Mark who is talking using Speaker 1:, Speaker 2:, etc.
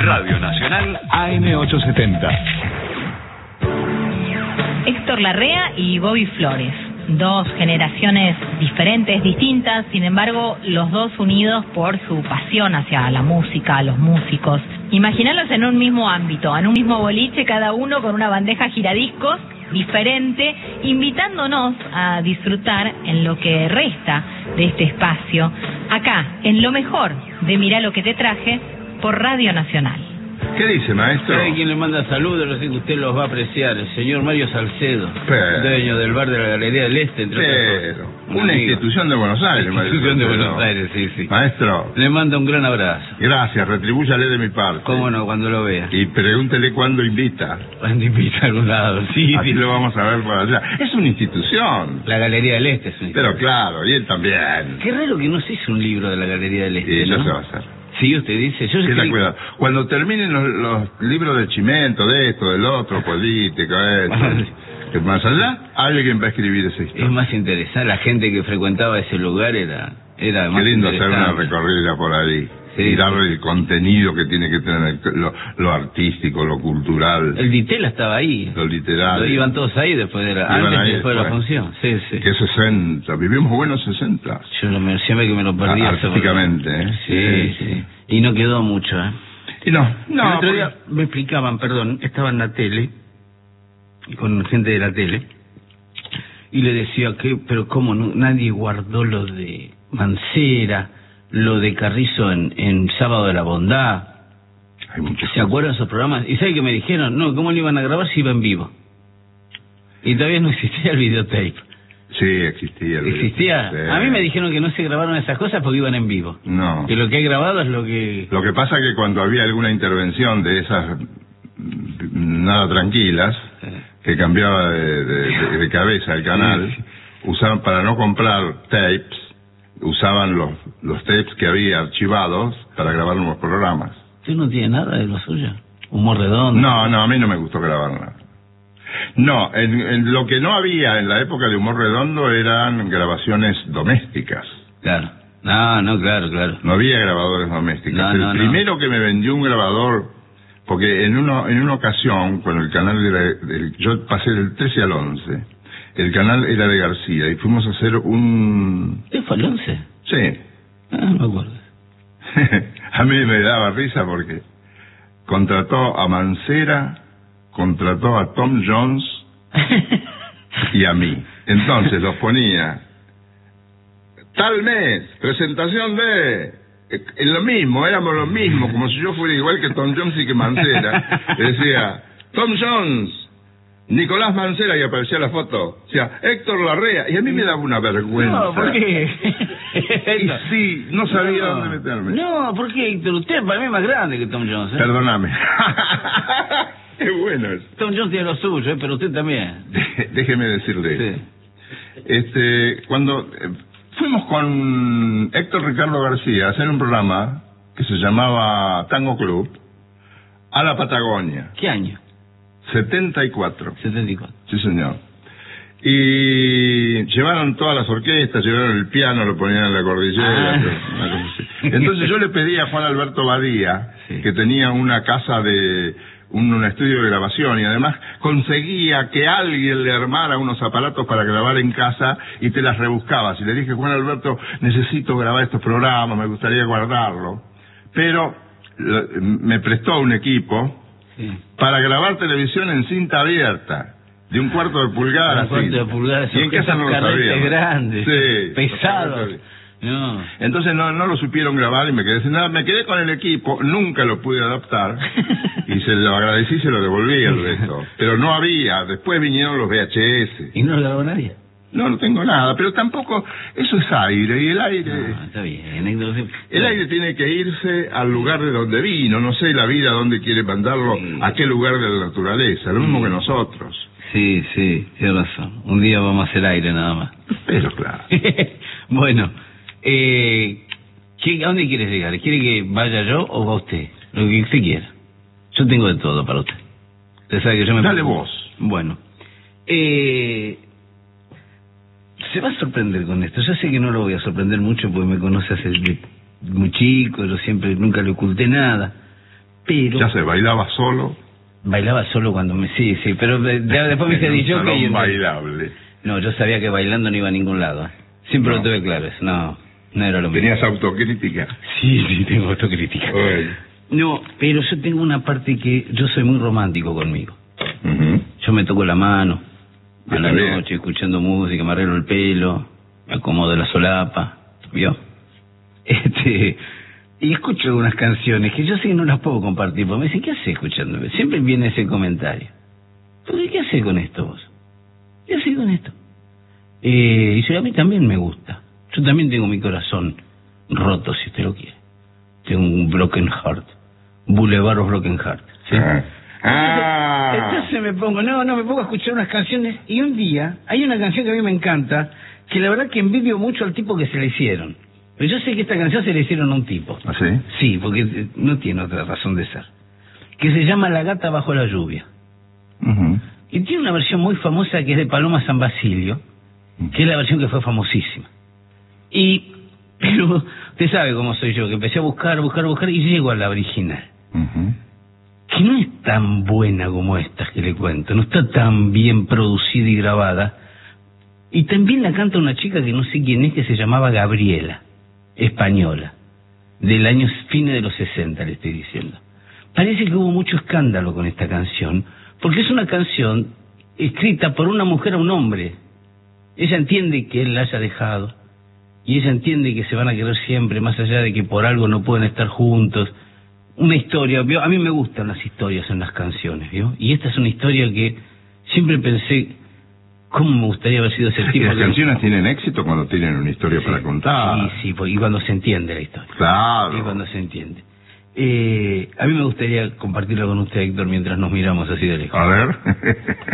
Speaker 1: Radio Nacional AM870.
Speaker 2: Héctor Larrea y Bobby Flores. Dos generaciones diferentes, distintas, sin embargo, los dos unidos por su pasión hacia la música, los músicos. Imaginalos en un mismo ámbito, en un mismo boliche, cada uno con una bandeja giradiscos diferente, invitándonos a disfrutar en lo que resta de este espacio, acá, en lo mejor de Mirá lo que te traje, por Radio Nacional.
Speaker 3: ¿Qué dice, maestro?
Speaker 4: ¿Sabe quién le manda saludos? Yo sé que usted los va a apreciar. El señor Mario Salcedo, dueño del bar de la Galería del Este, entre otras cosas.
Speaker 3: Una institución de Buenos Aires,
Speaker 4: Mario. Institución de Buenos Aires, sí, sí.
Speaker 3: Maestro.
Speaker 4: Le manda un gran abrazo.
Speaker 3: Gracias, retribúyale de mi parte.
Speaker 4: Cómo no, cuando lo vea.
Speaker 3: Y pregúntele cuándo invita.
Speaker 4: Cuando invita a algún lado, sí.
Speaker 3: Así
Speaker 4: sí.
Speaker 3: lo vamos a ver por allá. Es una institución.
Speaker 4: La Galería del Este es una institución.
Speaker 3: Pero claro, y él también.
Speaker 4: Qué raro que no se hizo un libro de la Galería del Este,
Speaker 3: y
Speaker 4: ¿no?
Speaker 3: ya se va a hacer.
Speaker 4: Sí, usted dice. Yo
Speaker 3: ten cuidado. Cuando terminen los libros de Chimento, de esto, del otro, político, esto, más allá, alguien va a escribir esa historia.
Speaker 4: Es más interesante. La gente que frecuentaba ese lugar era
Speaker 3: Qué
Speaker 4: más
Speaker 3: lindo hacer una recorrida por ahí. Sí, y darle el contenido que tiene que tener, lo artístico, lo cultural.
Speaker 4: El Ditela estaba ahí.
Speaker 3: Lo literal.
Speaker 4: Iban todos ahí después de después de la función. Sí, sí.
Speaker 3: Que 60, vivimos buenos 60.
Speaker 4: Yo siempre que me lo perdí.
Speaker 3: Artísticamente,
Speaker 4: Sí. Y no quedó mucho,
Speaker 3: Y no.
Speaker 4: El otro día me explicaban, estaba en la tele, con gente de la tele, y le decía que, pero cómo nadie guardó lo de Mancera, lo de Carrizo en Sábado de la Bondad. ¿Se acuerdan de esos programas? ¿Y sabe que me dijeron? No, ¿cómo lo iban a grabar si iba en vivo? Y todavía no existía el videotape.
Speaker 3: Sí, existía.
Speaker 4: ¿Existía? Sí. A mí me dijeron que no se grabaron esas cosas porque iban en vivo.
Speaker 3: No.
Speaker 4: Que lo que hay grabado es lo que...
Speaker 3: Lo que pasa es que cuando había alguna intervención de esas nada tranquilas, que cambiaba de cabeza el canal, usaban, para no comprar tapes, usaban los tapes que había archivados para grabar nuevos programas.
Speaker 4: ¿Usted no tiene nada de lo suyo? ¿Humor redondo?
Speaker 3: No, a mí no me gustó grabar nada. No, en lo que no había en la época de Humor Redondo eran grabaciones domésticas.
Speaker 4: Claro. Claro.
Speaker 3: No había grabadores domésticos. El primero que me vendió un grabador, porque en una ocasión, cuando el canal yo pasé del 13 al 11, el canal era de García, y fuimos a hacer un...
Speaker 4: ¿Qué fue el 11?
Speaker 3: Sí.
Speaker 4: No me acuerdo.
Speaker 3: A mí me daba risa porque contrató a Mancera, contrató a Tom Jones y a mí. Entonces los ponía tal mes, presentación de... En lo mismo, éramos lo mismo, como si yo fuera igual que Tom Jones y que Mancera. Decía, Tom Jones, Nicolás Mancera, y aparecía la foto. Decía, Héctor Larrea, y a mí me daba una vergüenza.
Speaker 4: No, ¿por qué?
Speaker 3: Y sí, no sabía dónde meterme.
Speaker 4: No, ¿por qué, Héctor? Usted para mí es más grande que Tom Jones, ¿eh?
Speaker 3: Perdóname. Qué bueno es.
Speaker 4: Tom Jones tiene lo suyo, pero usted también.
Speaker 3: Déjeme decirle. Sí. Cuando fuimos con Héctor Ricardo García a hacer un programa que se llamaba Tango Club a la Patagonia.
Speaker 4: ¿Qué año?
Speaker 3: 74.
Speaker 4: 74.
Speaker 3: Sí, señor. Y llevaron todas las orquestas, llevaron el piano, lo ponían en la cordillera, una cosa así. Entonces yo le pedí a Juan Alberto Badía, que tenía una casa un estudio de grabación, y además conseguía que alguien le armara unos aparatos para grabar en casa y te las rebuscabas. Y le dije, Juan Alberto, necesito grabar estos programas, me gustaría guardarlo. Pero me prestó un equipo para grabar televisión en cinta abierta, de 1/4 de pulgada.
Speaker 4: Y en casa no lo sabía. Grandes,
Speaker 3: sí,
Speaker 4: pesados. No.
Speaker 3: Entonces no lo supieron grabar y me quedé sin nada. Me quedé con el equipo, nunca lo pude adaptar y se lo agradecí y se lo devolví el resto. Pero no había, después vinieron los VHS.
Speaker 4: ¿Y no lo grabó nadie?
Speaker 3: No tengo nada, pero tampoco, eso es aire, y el aire...
Speaker 4: No, está bien.
Speaker 3: El aire tiene que irse al lugar de donde vino, no sé la vida dónde quiere mandarlo, a qué lugar de la naturaleza, lo mismo que nosotros.
Speaker 4: Sí, tiene razón. Un día vamos a hacer aire nada más.
Speaker 3: Pero claro.
Speaker 4: Bueno, ¿a dónde quieres llegar? ¿Quiere que vaya yo o va usted? Lo que usted quiera. Yo tengo de todo para usted. Usted sabe que yo me...
Speaker 3: Dale vos.
Speaker 4: Bueno. Se va a sorprender con esto. Yo sé que no lo voy a sorprender mucho porque me conoce hace muy chico, yo nunca le oculté nada. pero...
Speaker 3: Ya se bailaba solo.
Speaker 4: Bailaba solo cuando me... Sí, pero después me hice dicho que...
Speaker 3: bailable.
Speaker 4: No, yo sabía que bailando no iba a ningún lado. Siempre lo tuve claro eso. No era lo mismo.
Speaker 3: ¿Tenías autocrítica?
Speaker 4: Sí, tengo autocrítica.
Speaker 3: Oye.
Speaker 4: No, pero yo tengo una parte que yo soy muy romántico conmigo. Yo me toco la mano a la noche escuchando música, me arreglo el pelo, me acomodo la solapa, ¿vio? Y escucho algunas canciones que yo sé que no las puedo compartir, porque me dicen, ¿qué haces escuchándome? Siempre viene ese comentario. ¿Qué haces con esto vos? ¿Qué haces con esto? Y yo, a mí también me gusta. Yo también tengo mi corazón roto, si usted lo quiere. Tengo un broken heart. Boulevard of Broken Heart. ¿Sí? Entonces me pongo a escuchar unas canciones, y un día hay una canción que a mí me encanta, que la verdad que envidio mucho al tipo que se la hicieron. Pero yo sé que esta canción se la hicieron a un tipo.
Speaker 3: ¿Ah, sí?
Speaker 4: Sí, porque no tiene otra razón de ser. Que se llama La gata bajo la lluvia. Y tiene una versión muy famosa que es de Paloma San Basilio, que es la versión que fue famosísima. Pero usted sabe cómo soy yo, que empecé a buscar y llego a la original. Que no es tan buena como estas que le cuento, no está tan bien producida y grabada. Y también la canta una chica que no sé quién es, que se llamaba Gabriela, española, del año fines de los 60, le estoy diciendo. Parece que hubo mucho escándalo con esta canción, porque es una canción escrita por una mujer a un hombre. Ella entiende que él la haya dejado, y ella entiende que se van a querer siempre, más allá de que por algo no pueden estar juntos. Una historia, ¿vio? A mí me gustan las historias en las canciones, ¿vio? Y esta es una historia que siempre pensé, ¿cómo me gustaría haber sido ese tipo?
Speaker 3: Las canciones tienen éxito cuando tienen una historia para contar.
Speaker 4: Sí, y cuando se entiende la historia.
Speaker 3: Claro.
Speaker 4: Y cuando se entiende. A mí me gustaría compartirlo con usted, Héctor, mientras nos miramos así de lejos.
Speaker 3: A ver.